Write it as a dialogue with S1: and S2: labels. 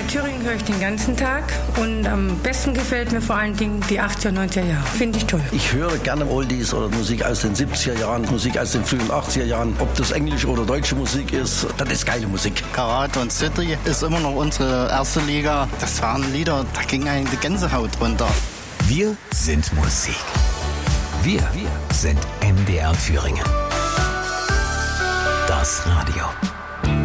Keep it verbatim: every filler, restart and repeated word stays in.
S1: Thüringen höre ich den ganzen Tag und am besten gefällt mir vor allen Dingen die achtziger, neunziger Jahre. Finde ich toll.
S2: Ich höre gerne Oldies oder Musik aus den siebziger Jahren, Musik aus den frühen achtziger Jahren. Ob das englische oder deutsche Musik ist, das ist geile Musik.
S3: Karat und City ist immer noch unsere erste Liga. Das waren Lieder, da ging einem die Gänsehaut runter.
S4: Wir sind Musik. Wir, wir sind M D R Thüringen. Das Radio.